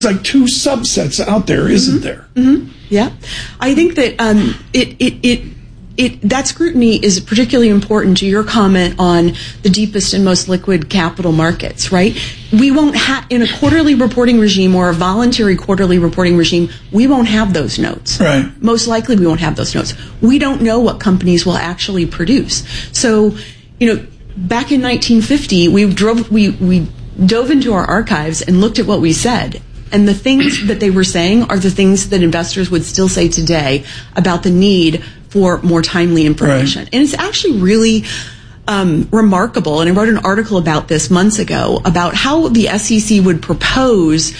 like two subsets out there, isn't there? Mm-hmm. Yeah. I think that that scrutiny is particularly important to your comment on the deepest and most liquid capital markets, right? We won't have, in a quarterly reporting regime or a voluntary quarterly reporting regime, we won't have those notes. Right. Most likely we won't have those notes. We don't know what companies will actually produce. So, back in 1950, we dove into our archives and looked at what we said. And the things that they were saying are the things that investors would still say today about the need for more timely information. Right. And it's actually really remarkable. And I wrote an article about this months ago about how the SEC would propose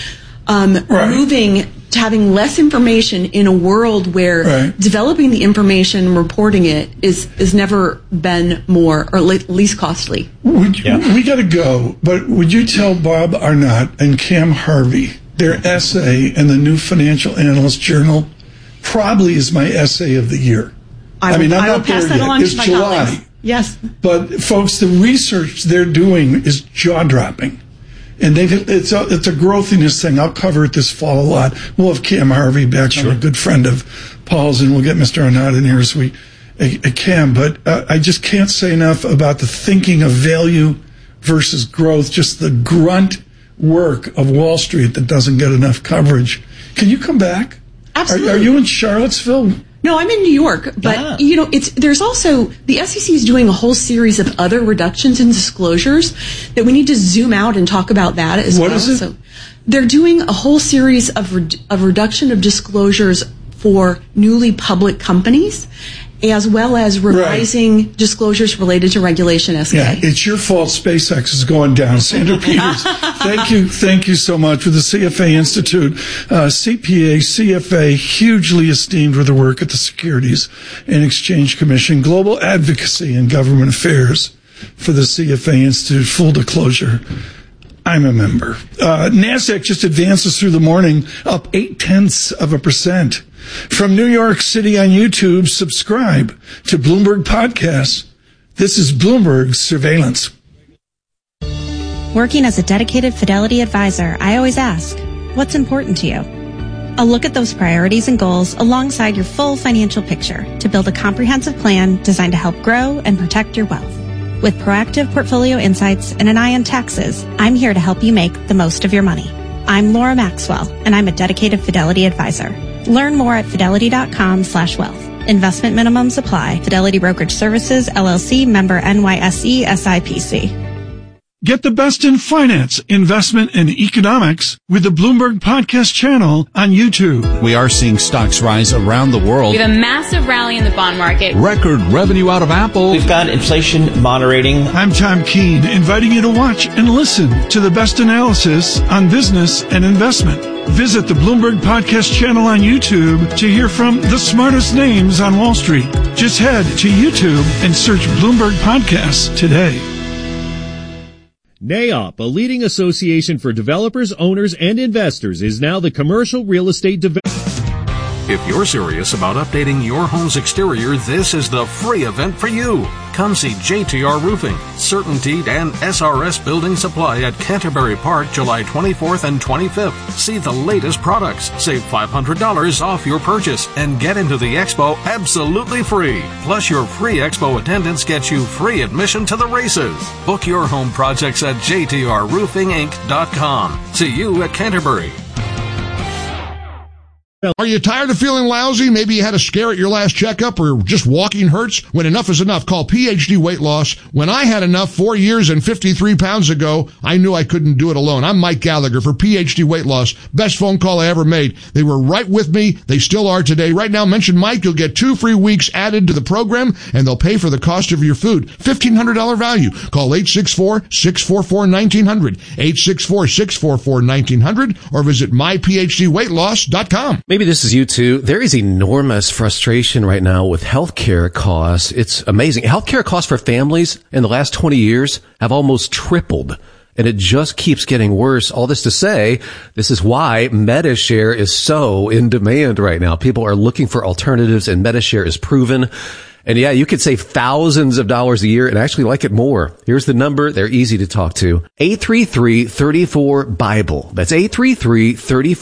moving to having less information in a world where developing the information and reporting it is never been more or least costly. We got to go, but would you tell Bob Arnott and Cam Harvey their essay in the New Financial Analyst Journal probably is my essay of the year? I will pass that along to my colleagues. Yes. But folks, the research they're doing is jaw-dropping. And it's a growthiness thing. I'll cover it this fall a lot. We'll have Cam Harvey back, a good friend of Paul's, and we'll get Mr. Arnott in here as we can. But I just can't say enough about the thinking of value versus growth, just the grunt work of Wall Street that doesn't get enough coverage. Can you come back? Absolutely. Are you in Charlottesville? No, I'm in New York, but there's also the SEC is doing a whole series of other reductions in disclosures that we need to zoom out and talk about that as well. What is it? So they're doing a whole series of reduction of disclosures for newly public companies, as well as revising disclosures related to Regulation S-K. Yeah, it's your fault SpaceX is going down. Sandra Peters, thank you so much for the CFA Institute. CPA, CFA, hugely esteemed with her work at the Securities and Exchange Commission, Global Advocacy and Government Affairs for the CFA Institute. Full disclosure, I'm a member. NASDAQ just advances through the morning, up 0.8%. From New York City on YouTube, subscribe to Bloomberg Podcasts. This is Bloomberg Surveillance. Working as a dedicated Fidelity advisor, I always ask, what's important to you? I'll look at those priorities and goals alongside your full financial picture to build a comprehensive plan designed to help grow and protect your wealth. With proactive portfolio insights and an eye on taxes, I'm here to help you make the most of your money. I'm Laura Maxwell, and I'm a dedicated Fidelity advisor. Learn more at fidelity.com/wealth. Investment minimums apply. Fidelity Brokerage Services, LLC, member NYSE, SIPC. Get the best in finance, investment, and economics with the Bloomberg Podcast channel on YouTube. We are seeing stocks rise around the world. We have a massive rally in the bond market. Record revenue out of Apple. We've got inflation moderating. I'm Tom Keene, inviting you to watch and listen to the best analysis on business and investment. Visit the Bloomberg Podcast channel on YouTube to hear from the smartest names on Wall Street. Just head to YouTube and search Bloomberg Podcasts today. NAIOP, a leading association for developers, owners, and investors, is now the commercial real estate developer. If you're serious about updating your home's exterior, this is the free event for you. Come see JTR Roofing, Certainty, and SRS Building Supply at Canterbury Park, July 24th and 25th. See the latest products, save $500 off your purchase, and get into the expo absolutely free. Plus, your free expo attendance gets you free admission to the races. Book your home projects at jtrroofinginc.com. See you at Canterbury. Are you tired of feeling lousy? Maybe you had a scare at your last checkup or just walking hurts? When enough is enough, call PhD Weight Loss. When I had enough 4 years and 53 pounds ago, I knew I couldn't do it alone. I'm Mike Gallagher for PhD Weight Loss. Best phone call I ever made. They were right with me. They still are today. Right now, mention Mike. You'll get 2 free weeks added to the program, and they'll pay for the cost of your food. $1,500 value. Call 864-644-1900, 864-644-1900, or visit myphdweightloss.com. Maybe this is you too. There is enormous frustration right now with healthcare costs. It's amazing. Healthcare costs for families in the last 20 years have almost tripled, and it just keeps getting worse. All this to say, this is why Medi-Share is so in demand right now. People are looking for alternatives, and Medi-Share is proven. And yeah, you could save thousands of dollars a year and actually like it more. Here's the number. They're easy to talk to. 833-34-BIBLE. That's 833-34